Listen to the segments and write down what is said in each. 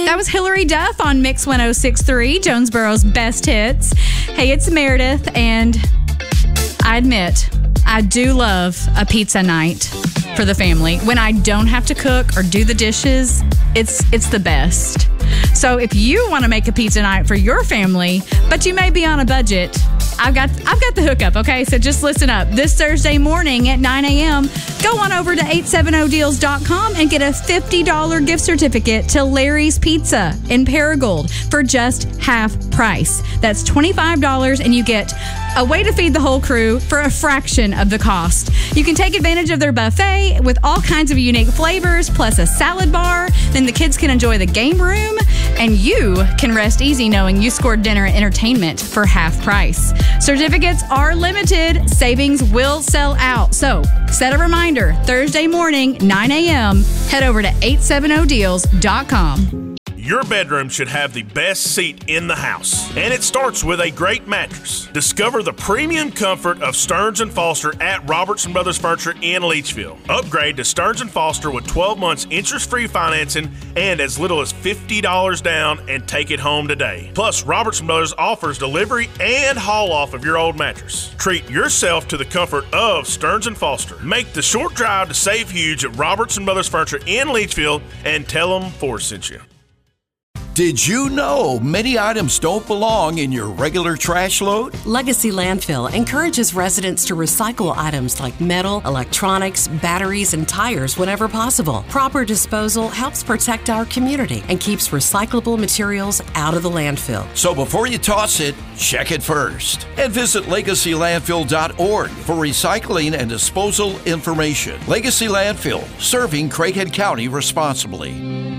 That was Hillary Duff on Mix 106.3, Jonesboro's best hits. Hey, it's Meredith, and I admit, I do love a pizza night for the family. When I don't have to cook or do the dishes, it's the best. So if you want to make a pizza night for your family, but you may be on a budget, I've got the hookup, okay? So just listen up. This Thursday morning at 9 a.m., go on over to 870deals.com and get a $50 gift certificate to Larry's Pizza in Paragould for just half price. That's $25, and you get a way to feed the whole crew for a fraction of the cost. You can take advantage of their buffet with all kinds of unique flavors, plus a salad bar. Then the kids can enjoy the game room, and you can rest easy knowing you scored dinner and entertainment for half price. Certificates are limited. Savings will sell out. So set a reminder, Thursday morning, 9 a.m., head over to 870deals.com. Your bedroom should have the best seat in the house, and it starts with a great mattress. Discover the premium comfort of Stearns & Foster at Robertson Brothers Furniture in Leachville. Upgrade to Stearns & Foster with 12 months interest-free financing and as little as $50 down, and take it home today. Plus, Robertson Brothers offers delivery and haul-off of your old mattress. Treat yourself to the comfort of Stearns & Foster. Make the short drive to Save Huge at Robertson Brothers Furniture in Leachville and tell them Forrest sent you. Did you know many items don't belong in your regular trash load? Legacy Landfill encourages residents to recycle items like metal, electronics, batteries, and tires whenever possible. Proper disposal helps protect our community and keeps recyclable materials out of the landfill. So before you toss it, check it first. And visit legacylandfill.org for recycling and disposal information. Legacy Landfill, serving Craighead County responsibly.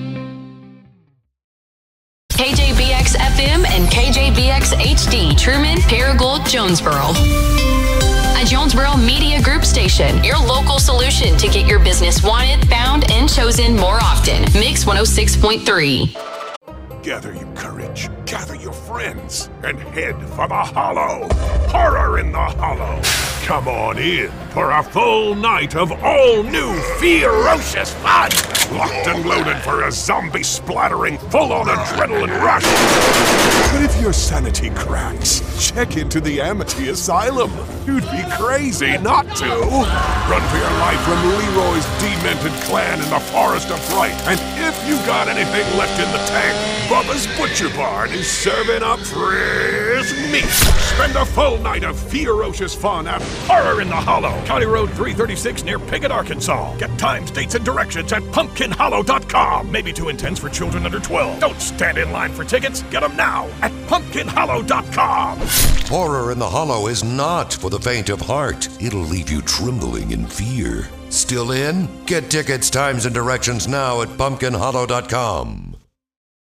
KJBX FM and KJBX HD, Truman, Paragould, Jonesboro. A Jonesboro Media Group station, your local solution to get your business wanted, found, and chosen more often. Mix 106.3. Gather your courage, gather your friends, and head for the Hollow. Horror in the Hollow. Come on in for a full night of all-new ferocious fun. Locked and loaded for a zombie-splattering, full-on adrenaline rush. But if your sanity cracks, check into the Amity Asylum. You'd be crazy not to. Run for your life from Leroy's demented clan in the Forest of Fright. And if you got anything left in the tank, Bubba's Butcher Barn is serving up fresh meat. Spend a full night of ferocious fun at Horror in the Hollow, County Road 336 near Piggott, Arkansas. Get times, dates, and directions at pumpkinhollow.com. Maybe too intense for children under 12. Don't stand in line for tickets. Get them now at pumpkinhollow.com. Horror in the Hollow is not for the faint of heart. It'll leave you trembling in fear. Still in? Get tickets, times, and directions now at pumpkinhollow.com.